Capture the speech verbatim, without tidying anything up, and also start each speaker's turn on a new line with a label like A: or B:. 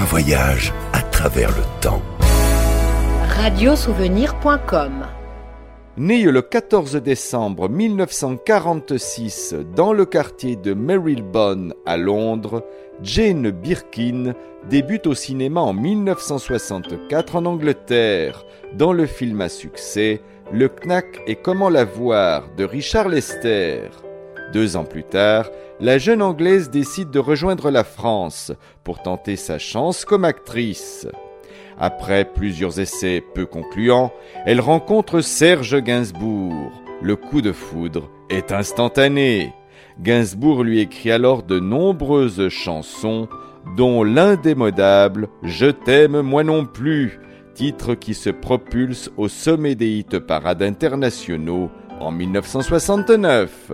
A: voyage à travers le temps.
B: radiosouvenir point com.
C: Née le quatorze décembre mille neuf cent quarante-six dans le quartier de Marylebone à Londres, Jane Birkin débute au cinéma en mille neuf cent soixante-quatre en Angleterre dans le film à succès Le Knack et comment l'avoir de Richard Lester. Deux ans plus tard, la jeune Anglaise décide de rejoindre la France pour tenter sa chance comme actrice. Après plusieurs essais peu concluants, elle rencontre Serge Gainsbourg. Le coup de foudre est instantané. Gainsbourg lui écrit alors de nombreuses chansons, dont l'indémodable « Je t'aime moi non plus », titre qui se propulse au sommet des hit-parades internationaux en mille neuf cent soixante-neuf.